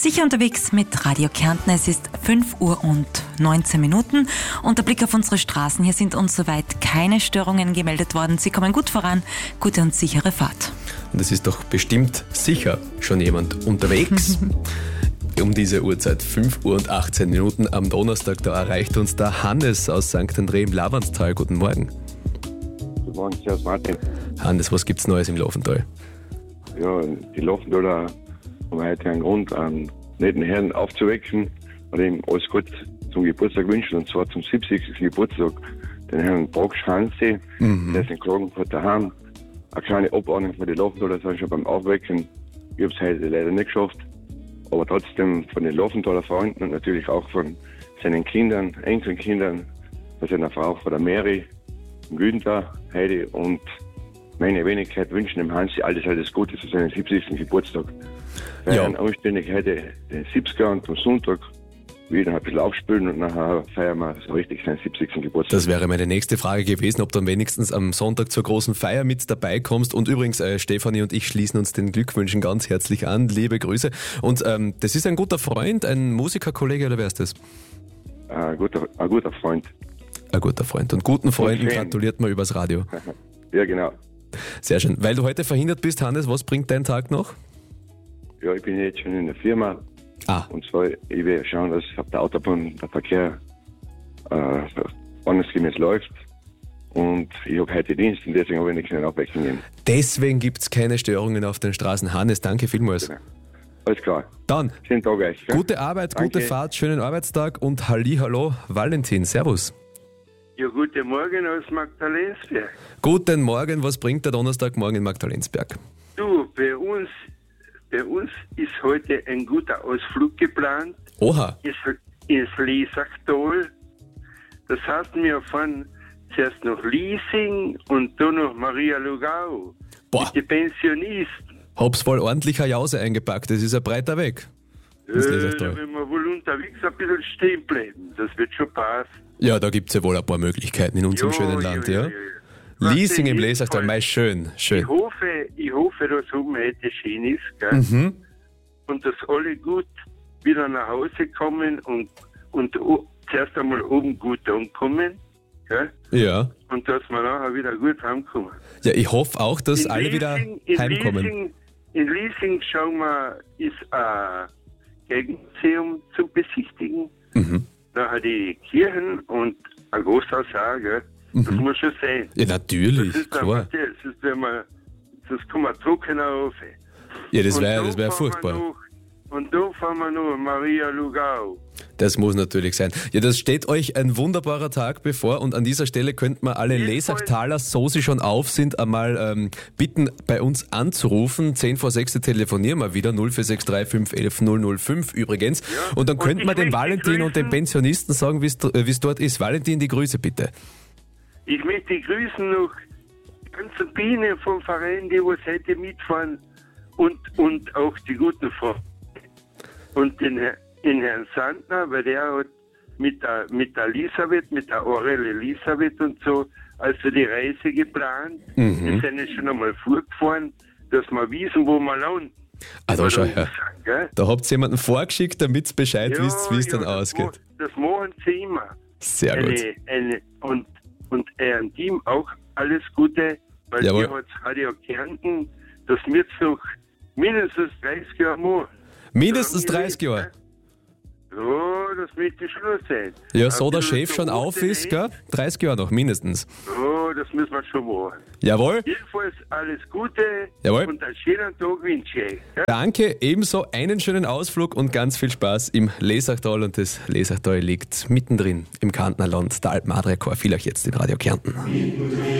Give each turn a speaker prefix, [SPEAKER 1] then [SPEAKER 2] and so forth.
[SPEAKER 1] Sicher unterwegs mit Radio Kärnten. Es ist 5:19 Uhr und der Blick auf unsere Straßen. Hier sind uns soweit keine Störungen gemeldet worden. Sie kommen gut voran. Gute und sichere Fahrt.
[SPEAKER 2] Und es ist doch bestimmt sicher schon jemand unterwegs. Um diese Uhrzeit, 5:18 am Donnerstag, da erreicht uns der Hannes aus St. André im Lavanztal. Guten Morgen.
[SPEAKER 3] Guten Morgen, servus Martin.
[SPEAKER 2] Hannes, was gibt's Neues im Laufental?
[SPEAKER 3] Ja, die Laufenthaler haben heute einen Grund, einen netten Herrn aufzuwecken und ihm alles Gute zum Geburtstag wünschen, und zwar zum 70. Geburtstag. Den Herrn Brocksch Hansi, der ist in Klagenfurt daheim. Eine kleine Abordnung von den Laufenthaler sind schon beim Aufwecken. Ich habe es heute leider nicht geschafft. Aber trotzdem von den Laufenthaler Freunden und natürlich auch von seinen Kindern, Enkelkindern, von seiner Frau, von der Mary, dem Günther, Heidi und meine Wenigkeit wünschen dem Hansi alles Gute zu seinem 70. Geburtstag. Wir werden anständig heute den 70er und am Sonntag wieder ein bisschen aufspülen und nachher feiern wir so richtig seinen 70. Geburtstag.
[SPEAKER 2] Das wäre meine nächste Frage gewesen, ob du dann wenigstens am Sonntag zur großen Feier mit dabei kommst. Und übrigens, Stefanie und ich schließen uns den Glückwünschen ganz herzlich an. Liebe Grüße. Und das ist ein guter Freund, ein Musikerkollege, oder wer ist das?
[SPEAKER 3] Ein guter Freund.
[SPEAKER 2] Ein guter Freund. Und guten Freunden gratuliert man übers Radio.
[SPEAKER 3] Ja, genau.
[SPEAKER 2] Sehr schön. Weil du heute verhindert bist, Hannes, was bringt dein Tag noch?
[SPEAKER 3] Ja, ich bin jetzt schon in der Firma. Und zwar, ich will schauen, dass auf der Autobahn der Verkehr ordnungsgemäß läuft. Und ich habe heute Dienst und deswegen habe ich nichts in Abwechslung nehmen.
[SPEAKER 2] Deswegen gibt es keine Störungen auf den Straßen. Hannes, danke vielmals.
[SPEAKER 3] Genau. Alles klar.
[SPEAKER 2] Dann,
[SPEAKER 3] schönen Tag euch. Gell?
[SPEAKER 2] Gute Arbeit,
[SPEAKER 3] danke.
[SPEAKER 2] Gute Fahrt, schönen Arbeitstag und Hallihallo, Valentin. Servus.
[SPEAKER 4] Ja, guten Morgen aus Magdalensberg.
[SPEAKER 2] Guten Morgen, was bringt der Donnerstagmorgen in Magdalensberg?
[SPEAKER 4] Du, bei uns ist heute ein guter Ausflug geplant.
[SPEAKER 2] Oha.
[SPEAKER 4] Ins Lesachtal. Das heißt, wir fahren zuerst nach Liesing und dann nach Maria Lugau.
[SPEAKER 2] Boah.
[SPEAKER 4] Mit den Pensionisten.
[SPEAKER 2] Hab's voll ordentlich eine Jause eingepackt, das ist ein breiter Weg.
[SPEAKER 4] Da werden wir wohl unterwegs ein bisschen stehen bleiben. Das wird schon passen.
[SPEAKER 2] Ja, da gibt's ja wohl ein paar Möglichkeiten in unserem schönen Land, ja? Liesing im Lesachtal, mei, schön.
[SPEAKER 4] Ich hoffe, dass oben heute schön ist, gell? Und dass alle gut wieder nach Hause kommen und zuerst einmal oben gut ankommen, gell?
[SPEAKER 2] Ja.
[SPEAKER 4] Und dass wir nachher wieder gut heimkommen.
[SPEAKER 2] Ja, ich hoffe auch, dass alle wieder heimkommen.
[SPEAKER 4] In Liesing schauen wir, ist ein Gegenmuseum zu besichtigen. Nachher die Kirchen und ein Großhaus auch, gell? Das muss schon sein.
[SPEAKER 2] Ja, natürlich,
[SPEAKER 4] das ist
[SPEAKER 2] klar.
[SPEAKER 4] Das kann man trocken auf.
[SPEAKER 2] Ja, das wäre furchtbar.
[SPEAKER 4] Und da fahren wir noch Maria Lugau.
[SPEAKER 2] Das muss natürlich sein. Ja, das steht euch ein wunderbarer Tag bevor und an dieser Stelle könnten wir alle Lesachtaler, so sie schon auf sind, einmal bitten, bei uns anzurufen. 5:10 telefonieren wir wieder, 0463 511 005 übrigens. Ja. Und dann könnten wir dem Valentin und dem Pensionisten sagen, wie es dort ist. Valentin, die Grüße bitte.
[SPEAKER 4] Ich möchte grüßen noch die ganzen Bienen vom Verein, die was heute mitfahren und auch die guten Freunde. Und den Herrn Sandner, weil der hat mit der Elisabeth, mit der Aurel Elisabeth und so, also die Reise geplant. Wir sind jetzt schon einmal vorgefahren, dass wir wissen, wo wir landen.
[SPEAKER 2] Da schau her. Da habt ihr jemanden vorgeschickt, damit ihr Bescheid wisst, wie es dann ausgeht.
[SPEAKER 4] Das machen sie immer.
[SPEAKER 2] Sehr gut.
[SPEAKER 4] Und ein Team auch alles Gute, weil hier hat Radio Kärnten, das wird noch mindestens 30 Jahre machen.
[SPEAKER 2] Mindestens 30 Jahre?
[SPEAKER 4] Ja, das möchte schon sein.
[SPEAKER 2] Ja, so der Chef schon auf ist, gell? 30 Jahre noch, mindestens.
[SPEAKER 4] Ja, das müssen wir schon machen.
[SPEAKER 2] Jawohl.
[SPEAKER 4] Jedenfalls alles Gute.
[SPEAKER 2] Jawohl.
[SPEAKER 4] Und einen schönen Tag wünsche ich. Ja?
[SPEAKER 2] Danke, ebenso einen schönen Ausflug und ganz viel Spaß im Lesachtal. Und das Lesachtal liegt mittendrin im Kärntner Land, der Alpen-Adria-Chor. Viel euch jetzt in Radio Kärnten.